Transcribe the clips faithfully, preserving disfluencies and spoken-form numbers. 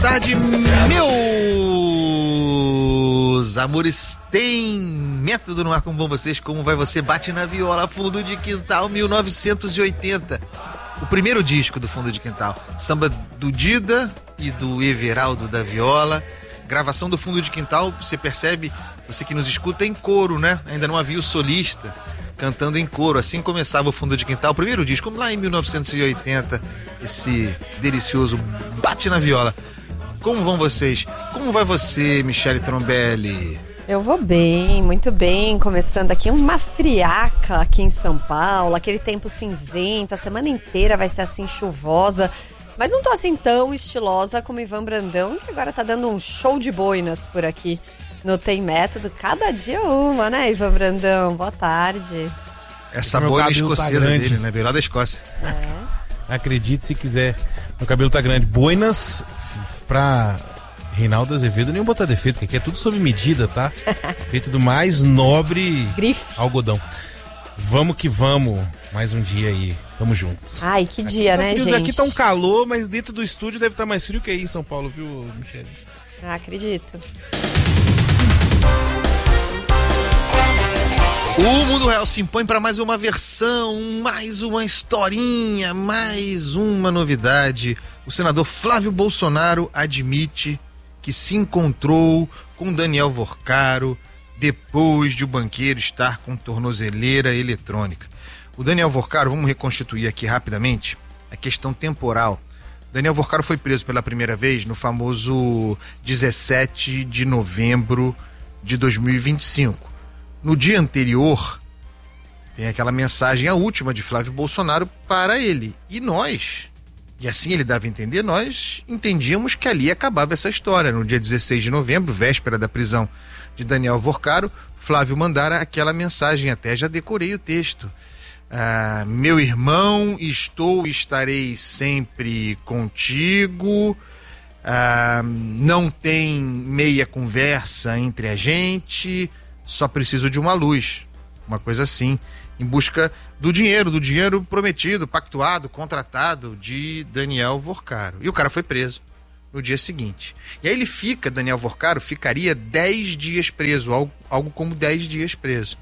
tarde, meus amores. Tem método no ar, como vão vocês? Como vai você? Bate na viola, Fundo de Quintal, mil novecentos e oitenta. O primeiro disco do Fundo de Quintal. Samba do Dida e do Everaldo da viola. Gravação do Fundo de Quintal, você percebe, você que nos escuta, em coro, né? Ainda não havia o solista cantando em coro. Assim começava o Fundo de Quintal, o primeiro disco, lá em mil novecentos e oitenta. Esse delicioso Bate na Viola. Como vão vocês? Como vai você, Michele Trombelli? Eu vou bem, muito bem. Começando aqui uma friaca aqui em São Paulo, aquele tempo cinzento, a semana inteira vai ser assim chuvosa. Mas não tô assim tão estilosa como Ivan Brandão, que agora tá dando um show de boinas por aqui no Tem Método. Cada dia uma, né, Ivan Brandão? Boa tarde. Essa boina escocesa tá dele, né? Veio lá da Escócia. É. Acredite se quiser. Meu cabelo tá grande. Boinas pra Reinaldo Azevedo, nem botar defeito, porque aqui é tudo sob medida, tá? Feito do mais nobre Grife. algodão. Vamos que vamos. Mais um dia aí. Tamo junto. Ai, que dia, aqui tá né, frio, gente? Aqui tá um calor, mas dentro do estúdio deve estar mais frio que aí em São Paulo, viu, Michele? Ah, acredito. O Mundo Real se impõe para mais uma versão, mais uma historinha, mais uma novidade. O senador Flávio Bolsonaro admite que se encontrou com Daniel Vorcaro depois de o banqueiro estar com tornozeleira eletrônica. O Daniel Vorcaro, vamos reconstituir aqui rapidamente a questão temporal. Daniel Vorcaro foi preso pela primeira vez no famoso dezessete de novembro de dois mil e vinte e cinco. No dia anterior, tem aquela mensagem, a última de Flávio Bolsonaro para ele. E nós, e assim ele dava a entender, nós entendíamos que ali acabava essa história. No dia dezesseis de novembro, véspera da prisão de Daniel Vorcaro, Flávio mandara aquela mensagem, até já decorei o texto. Ah, meu irmão, estou e estarei sempre contigo. Ah, não tem meia conversa entre a gente, só preciso de uma luz, uma coisa assim, em busca do dinheiro, do dinheiro prometido, pactuado, contratado de Daniel Vorcaro. E o cara foi preso no dia seguinte. E aí ele fica, Daniel Vorcaro, ficaria dez dias preso, algo, algo como dez dias preso.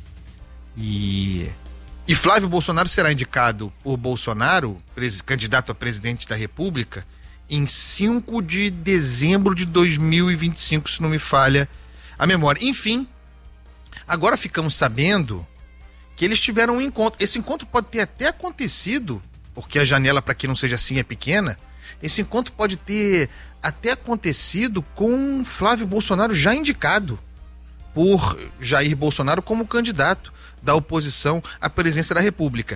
E... E Flávio Bolsonaro será indicado por Bolsonaro, pres, candidato a presidente da República, em cinco de dezembro de dois mil e vinte e cinco, se não me falha a memória. Enfim, agora ficamos sabendo que eles tiveram um encontro. Esse encontro pode ter até acontecido, porque a janela, para que não seja assim, é pequena. Esse encontro pode ter até acontecido com Flávio Bolsonaro já indicado por Jair Bolsonaro como candidato da oposição à presidência da República.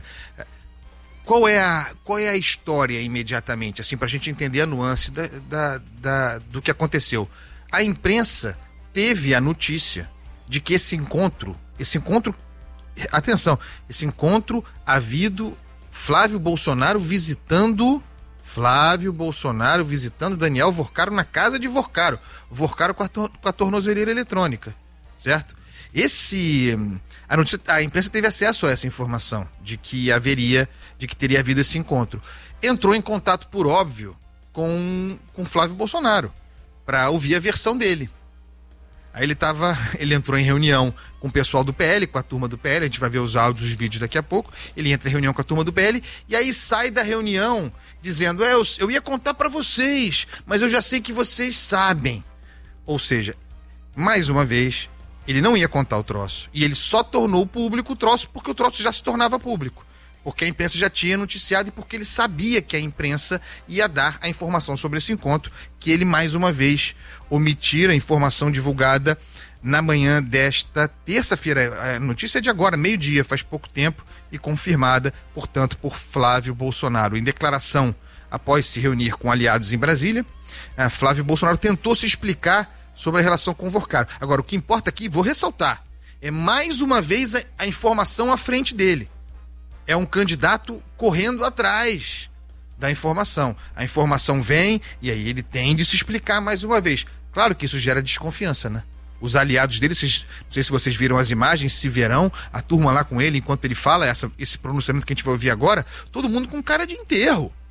Qual é a, qual é a história imediatamente, assim, para a gente entender a nuance da, da, da, do que aconteceu? A imprensa teve a notícia de que esse encontro, esse encontro, atenção, esse encontro havido Flávio Bolsonaro visitando, Flávio Bolsonaro visitando Daniel Vorcaro na casa de Vorcaro, Vorcaro com a, tor- com a tornozeleira eletrônica, certo? Esse, a, notícia, a imprensa teve acesso a essa informação de que haveria, de que teria havido esse encontro. Entrou em contato, por óbvio, com, com Flávio Bolsonaro para ouvir a versão dele. Aí ele tava, ele entrou em reunião com o pessoal do P L, com a turma do P L, a gente vai ver os áudios, os vídeos daqui a pouco. Ele entra em reunião com a turma do P L e aí sai da reunião dizendo, é, eu, eu ia contar para vocês, mas eu já sei que vocês sabem. Ou seja, mais uma vez, ele não ia contar o troço. E ele só tornou público o troço porque o troço já se tornava público. Porque a imprensa já tinha noticiado e porque ele sabia que a imprensa ia dar a informação sobre esse encontro, que ele, mais uma vez, omitira a informação divulgada na manhã desta terça-feira. A notícia é de agora, meio-dia, faz pouco tempo, e confirmada, portanto, por Flávio Bolsonaro. Em declaração, após se reunir com aliados em Brasília, Flávio Bolsonaro tentou se explicar sobre a relação com o Vorcaro. Agora, o que importa aqui, vou ressaltar, é mais uma vez a, a informação à frente dele. É um candidato correndo atrás da informação. A informação vem e aí ele tem de se explicar mais uma vez. Claro que isso gera desconfiança, né? Os aliados dele, vocês, não sei se vocês viram as imagens, se verão, a turma lá com ele, enquanto ele fala essa, esse pronunciamento que a gente vai ouvir agora, todo mundo com cara de enterro.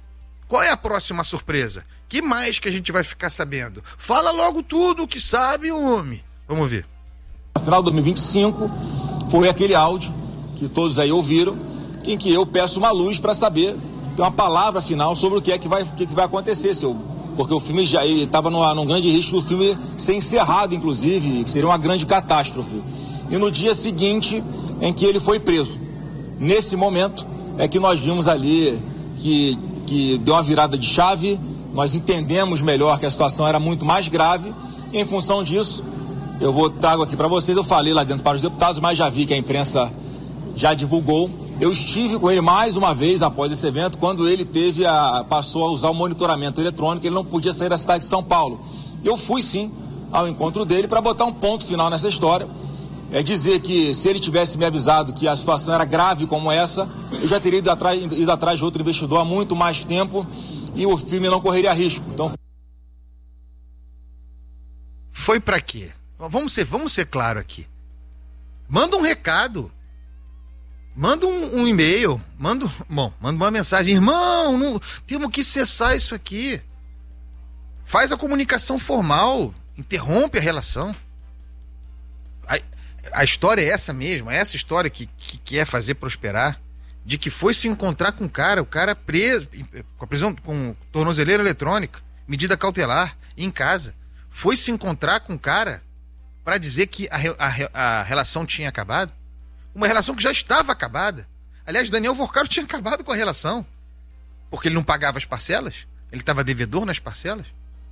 Qual é a próxima surpresa? Que mais que a gente vai ficar sabendo? Fala logo tudo o que sabe, homem. Vamos ver. No final de dois mil e vinte e cinco, foi aquele áudio que todos aí ouviram, em que eu peço uma luz para saber, ter uma palavra final sobre o que é que vai, o que é que vai acontecer, seu, porque o filme já estava num grande risco do filme ser encerrado, inclusive, que seria uma grande catástrofe. E no dia seguinte, em que ele foi preso. Nesse momento, é que nós vimos ali que, que deu uma virada de chave, nós entendemos melhor que a situação era muito mais grave, e em função disso, eu vou trago aqui para vocês, eu falei lá dentro para os deputados, mas já vi que a imprensa já divulgou. Eu estive com ele mais uma vez após esse evento, quando ele teve a, passou a usar o monitoramento eletrônico, ele não podia sair da cidade de São Paulo. Eu fui sim ao encontro dele para botar um ponto final nessa história, é dizer que se ele tivesse me avisado que a situação era grave como essa, eu já teria ido atrás, ido atrás de outro investidor há muito mais tempo e o filme não correria risco. Então... Foi para quê? Vamos ser, vamos ser claro aqui. Manda um recado. Manda um, um e-mail. Manda, bom, manda uma mensagem. Irmão, não, temos que cessar isso aqui. Faz a comunicação formal. Interrompe a relação. A, a história é essa mesmo. É essa história que, que quer fazer prosperar. De que foi se encontrar com o cara. O cara preso, com a prisão, com tornozeleira eletrônica, medida cautelar, em casa. Foi se encontrar com o cara para dizer que a, a, a relação tinha acabado. Uma relação que já estava acabada. Aliás, Daniel Vorcaro tinha acabado com a relação. Porque ele não pagava as parcelas. Ele estava devedor nas parcelas.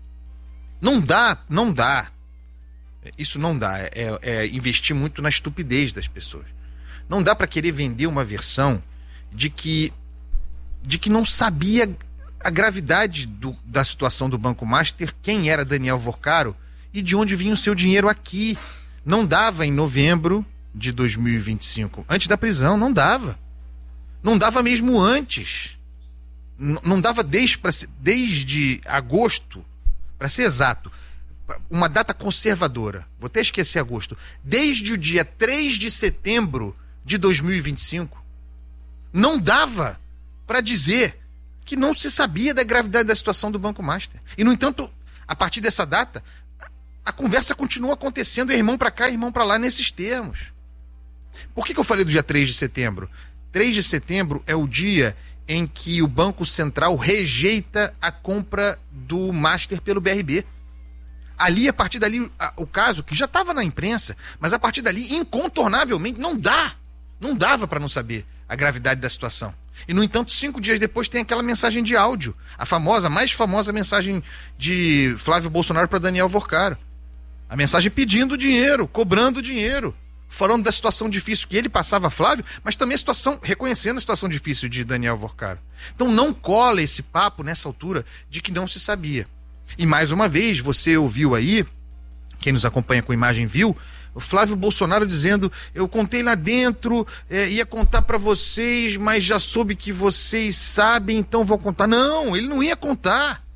Não dá, não dá. Isso não dá. É, é investir muito na estupidez das pessoas. Não dá para querer vender uma versão de que, de que não sabia a gravidade do, da situação do Banco Master, quem era Daniel Vorcaro e de onde vinha o seu dinheiro aqui. Não dava em novembro de dois mil e vinte e cinco, antes da prisão, não dava. Não dava mesmo antes. N- não dava desde, pra, desde agosto, para ser exato, uma data conservadora. Vou até esquecer agosto. Desde o dia três de setembro de dois mil e vinte e cinco, não dava para dizer que não se sabia da gravidade da situação do Banco Master. E, no entanto, a partir dessa data, a conversa continua acontecendo, irmão para cá, irmão para lá, nesses termos. Por que, que eu falei do dia três de setembro? três de setembro é o dia em que o Banco Central rejeita a compra do Master pelo B R B. Ali, a partir dali, a, o caso, que já estava na imprensa, mas a partir dali, incontornavelmente, não dá. Não dava para não saber a gravidade da situação. E, no entanto, cinco dias depois tem aquela mensagem de áudio. A famosa, mais famosa mensagem de Flávio Bolsonaro para Daniel Vorcaro. A mensagem pedindo dinheiro, cobrando dinheiro. Falando da situação difícil que ele passava, Flávio, mas também a situação, reconhecendo a situação difícil de Daniel Vorcaro. Então não cola esse papo nessa altura de que não se sabia. E mais uma vez, você ouviu aí, quem nos acompanha com imagem viu, o Flávio Bolsonaro dizendo, eu contei lá dentro, é, ia contar para vocês, mas já soube que vocês sabem, então vou contar. Não, ele não ia contar.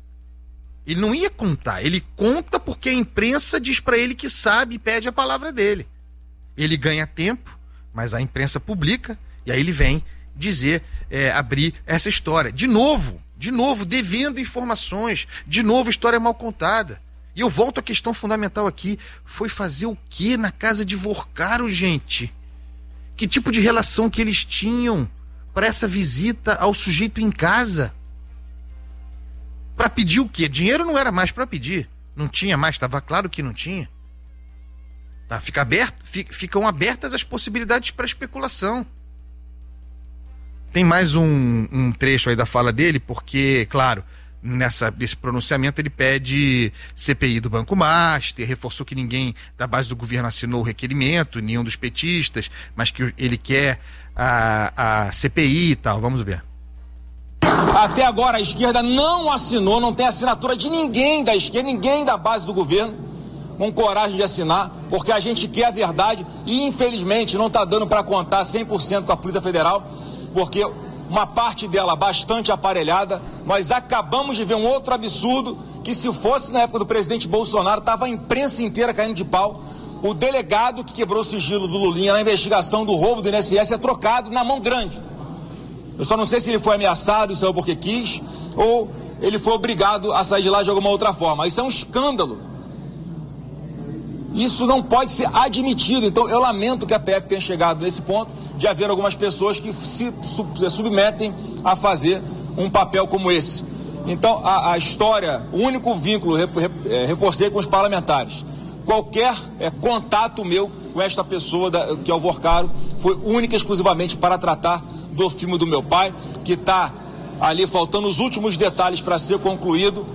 Ele não ia contar. Ele conta porque a imprensa diz para ele que sabe e pede a palavra dele. Ele ganha tempo, mas a imprensa publica, e aí ele vem dizer, é, abrir essa história. De novo, de novo, devendo informações, de novo, história mal contada. E eu volto à questão fundamental aqui, foi fazer o que na casa de Vorcaro, gente? Que tipo de relação que eles tinham para essa visita ao sujeito em casa? Para pedir o quê? Dinheiro não era mais para pedir, não tinha mais, estava claro que não tinha. Tá, fica aberto, fica, ficam abertas as possibilidades para especulação. Tem mais um, um trecho aí da fala dele, porque, claro, nessa, nesse pronunciamento ele pede C P I do Banco Master, reforçou que ninguém da base do governo assinou o requerimento, nenhum dos petistas, mas que ele quer a, a C P I e tal. Vamos ver. Até agora a esquerda não assinou, não tem assinatura de ninguém da esquerda, ninguém da base do governo com coragem de assinar, porque a gente quer a verdade e infelizmente não está dando para contar cem por cento com a Polícia Federal, porque uma parte dela bastante aparelhada, nós acabamos de ver um outro absurdo, que se fosse na época do presidente Bolsonaro, estava a imprensa inteira caindo de pau. O delegado que quebrou o sigilo do Lulinha na investigação do roubo do I N S S é trocado na mão grande. Eu só não sei se ele foi ameaçado e saiu porque quis, ou ele foi obrigado a sair de lá de alguma outra forma. Isso é um escândalo. Isso não pode ser admitido. Então eu lamento que a P F tenha chegado nesse ponto de haver algumas pessoas que se submetem a fazer um papel como esse. Então a, a história, o único vínculo, reforcei com os parlamentares. Qualquer é, contato meu com esta pessoa, da, que é o Vorcaro, foi única e exclusivamente para tratar do filme do meu pai, que está ali faltando os últimos detalhes para ser concluído.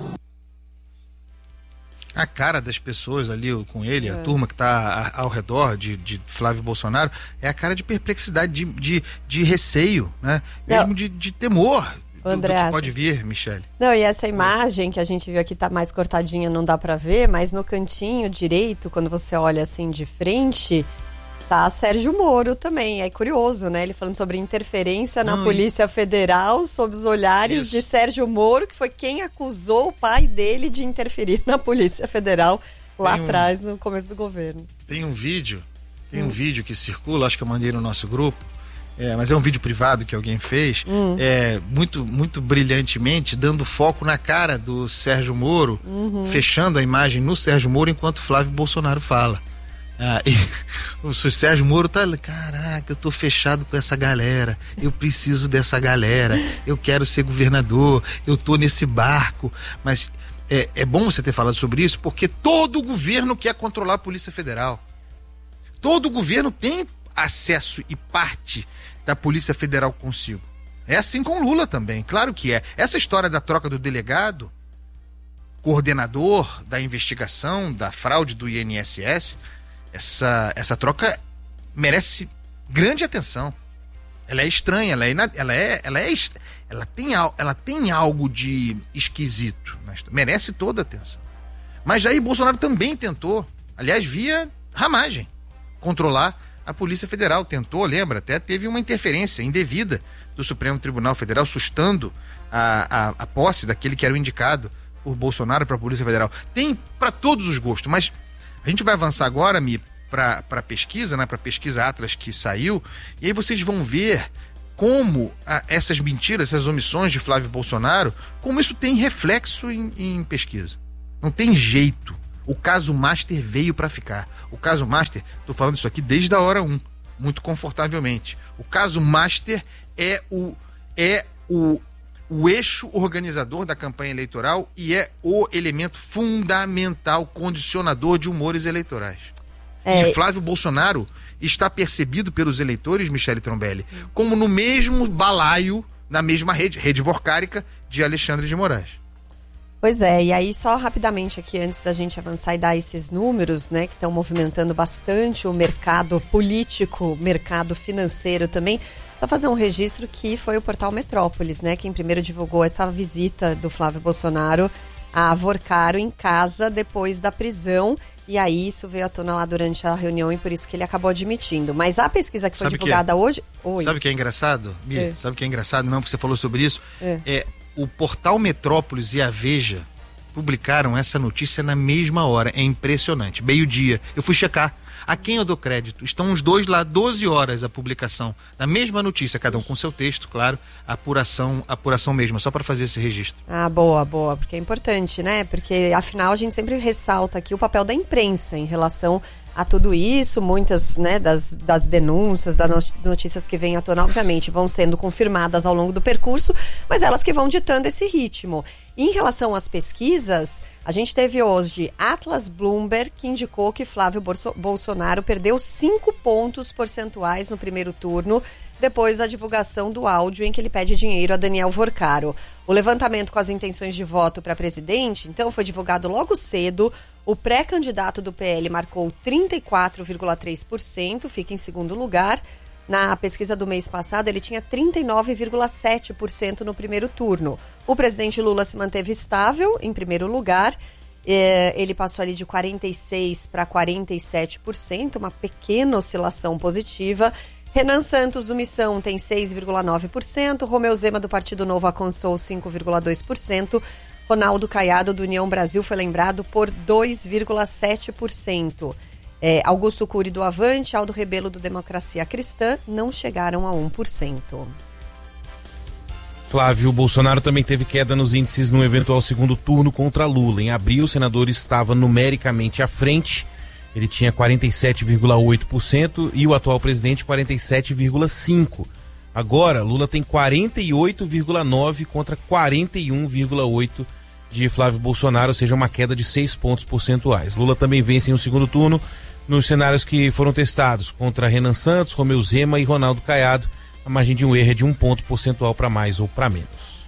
A cara das pessoas ali com ele, é. a turma que está ao redor de, de Flávio Bolsonaro, é a cara de perplexidade, de, de, de receio, né? Mesmo de, de temor. André, do, do que pode vir, Michele. Não, e essa imagem que a gente viu aqui tá mais cortadinha, não dá pra ver, mas no cantinho direito, quando você olha assim de frente, tá Sérgio Moro também. É curioso, né? Ele falando sobre interferência na não, Polícia e... Federal, sob os olhares Isso. de Sérgio Moro, que foi quem acusou o pai dele de interferir na Polícia Federal lá um... atrás, no começo do governo. Tem um vídeo, tem hum. um vídeo que circula, acho que eu mandei no nosso grupo, É, mas é um vídeo privado que alguém fez, hum. é, muito, muito brilhantemente, dando foco na cara do Sérgio Moro, uhum. fechando a imagem no Sérgio Moro enquanto Flávio Bolsonaro fala. Ah, e o Sérgio Moro tá, caraca, eu tô fechado com essa galera, eu preciso dessa galera, eu quero ser governador, eu tô nesse barco. Mas é, é bom você ter falado sobre isso, porque todo governo quer controlar a Polícia Federal. Todo governo tem acesso e parte da Polícia Federal consigo. É assim com Lula também, claro que é. Essa história da troca do delegado, coordenador da investigação da fraude do I N S S, essa, essa troca merece grande atenção. Ela é estranha, ela é, ela é, ela é, ela tem, ela tem algo de esquisito, merece toda a atenção. Mas Jair Bolsonaro também tentou, aliás, via ramagem, controlar a Polícia Federal. Tentou, lembra, até teve uma interferência indevida do Supremo Tribunal Federal, sustando a, a, a posse daquele que era o indicado por Bolsonaro para a Polícia Federal. Tem para todos os gostos, mas a gente vai avançar agora, Mi, para a pesquisa, né, para a pesquisa Atlas que saiu, e aí vocês vão ver como a, essas mentiras, essas omissões de Flávio Bolsonaro, como isso tem reflexo em, em pesquisa. Não tem jeito. O caso Master veio para ficar. O caso Master, tô falando isso aqui desde a hora um, muito confortavelmente. O caso Master é o é o, o eixo organizador da campanha eleitoral e é o elemento fundamental, condicionador de humores eleitorais. É. E Flávio Bolsonaro está percebido pelos eleitores, Michele Trombelli, como no mesmo balaio, na mesma rede, rede vorcárica de Alexandre de Moraes. Pois é, e aí só rapidamente aqui, antes da gente avançar e dar esses números, né, que estão movimentando bastante o mercado político, mercado financeiro também, só fazer um registro que foi o portal Metrópolis, né, quem primeiro divulgou essa visita do Flávio Bolsonaro a Vorcaro em casa depois da prisão, e aí isso veio à tona lá durante a reunião e por isso que ele acabou admitindo. Mas a pesquisa que foi Sabe divulgada que é? hoje... Oi. Sabe o que é engraçado, Bia? É. Sabe o que é engraçado? Não, porque você falou sobre isso. É... é o portal Metrópolis e a Veja publicaram essa notícia na mesma hora. É impressionante. Meio-dia. Eu fui checar. A quem eu dou crédito? Estão os dois lá, doze horas a publicação da mesma notícia, cada um com seu texto, claro, a apuração, a apuração mesma, só para fazer esse registro. Ah, boa, boa, porque é importante, né? Porque afinal a gente sempre ressalta aqui o papel da imprensa em relação a tudo isso, muitas, né, das, das denúncias, das notícias que vêm à tona, obviamente, vão sendo confirmadas ao longo do percurso, mas elas que vão ditando esse ritmo. E em relação às pesquisas, a gente teve hoje Atlas Bloomberg, que indicou que Flávio Bolsonaro perdeu cinco pontos percentuais no primeiro turno, depois da divulgação do áudio em que ele pede dinheiro a Daniel Vorcaro. O levantamento com as intenções de voto para presidente, então, foi divulgado logo cedo. O pré-candidato do P L marcou trinta e quatro vírgula três por cento, fica em segundo lugar. Na pesquisa do mês passado, ele tinha trinta e nove vírgula sete por cento no primeiro turno. O presidente Lula se manteve estável em primeiro lugar. Ele passou ali de quarenta e seis por cento para quarenta e sete por cento, uma pequena oscilação positiva. Renan Santos, do Missão, tem seis vírgula nove por cento. Romeu Zema, do Partido Novo, alcançou cinco vírgula dois por cento. Ronaldo Caiado, do União Brasil, foi lembrado por dois vírgula sete por cento. É, Augusto Cury, do Avante, Aldo Rebelo, do Democracia Cristã, não chegaram a um por cento. Flávio Bolsonaro também teve queda nos índices no eventual segundo turno contra Lula. Em abril, o senador estava numericamente à frente. Ele tinha quarenta e sete vírgula oito por cento e o atual presidente quarenta e sete vírgula cinco por cento. Agora, Lula tem quarenta e oito vírgula nove por cento contra quarenta e um vírgula oito por cento de Flávio Bolsonaro, ou seja, uma queda de seis pontos percentuais. Lula também vence em um segundo turno nos cenários que foram testados contra Renan Santos, Romeu Zema e Ronaldo Caiado. A margem de um erro é de um ponto percentual para mais ou para menos.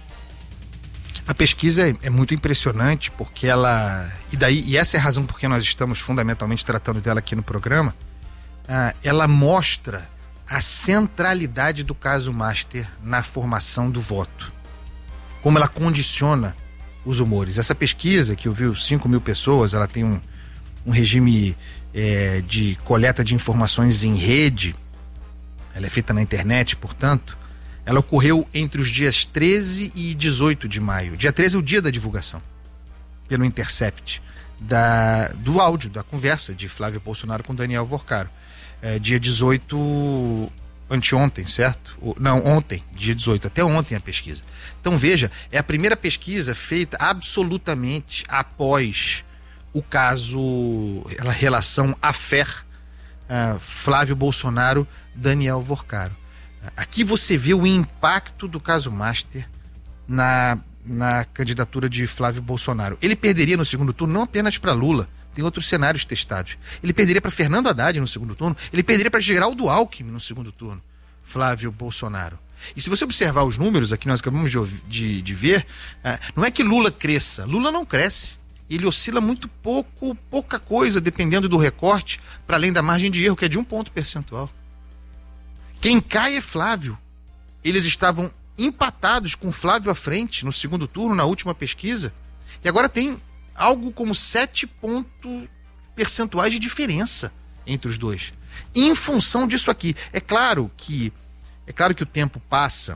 A pesquisa é, é muito impressionante porque ela, e daí e essa é a razão por que nós estamos fundamentalmente tratando dela aqui no programa. Ah, ela mostra a centralidade do caso Master na formação do voto, como ela condiciona os humores. Essa pesquisa, que ouviu cinco mil pessoas, ela tem um, um regime é, de coleta de informações em rede, ela é feita na internet, portanto, ela ocorreu entre os dias treze e dezoito de maio. Dia treze é o dia da divulgação, pelo Intercept, da, do áudio, da conversa de Flávio Bolsonaro com Daniel Vorcaro. É, dia dezoito, anteontem, certo? Não, ontem, dia dezoito, até ontem a pesquisa. Então veja, é a primeira pesquisa feita absolutamente após o caso, a relação affair uh, Flávio Bolsonaro, Daniel Vorcaro. Aqui você vê o impacto do caso Master na, na candidatura de Flávio Bolsonaro. Ele perderia no segundo turno não apenas para Lula, tem outros cenários testados. Ele perderia para Fernando Haddad no segundo turno, ele perderia para Geraldo Alckmin no segundo turno, Flávio Bolsonaro. E se você observar os números aqui, nós acabamos de, de, de ver, ah, não é que Lula cresça, Lula não cresce. Ele oscila muito pouco, pouca coisa, dependendo do recorte, para além da margem de erro, que é de um ponto percentual. Quem cai é Flávio. Eles estavam empatados com Flávio à frente no segundo turno, na última pesquisa, e agora tem algo como sete pontos percentuais de diferença entre os dois. Em função disso aqui, é claro que é claro que o tempo passa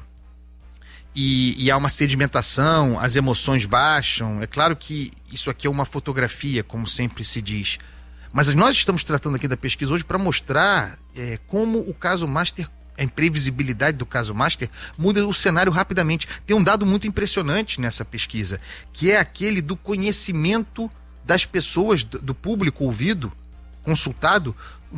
e, e há uma sedimentação, as emoções baixam, é claro que isso aqui é uma fotografia, como sempre se diz. Mas nós estamos tratando aqui da pesquisa hoje para mostrar é, como o caso Master, a imprevisibilidade do caso Master, muda o cenário rapidamente. Tem um dado muito impressionante nessa pesquisa, que é aquele do conhecimento das pessoas, do público ouvido, consultado,